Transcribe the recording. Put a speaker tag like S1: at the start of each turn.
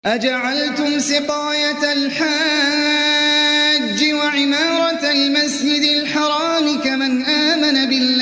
S1: أجعلتم سقاية الحاج وعمارة المسجد الحرام كمن آمن بالله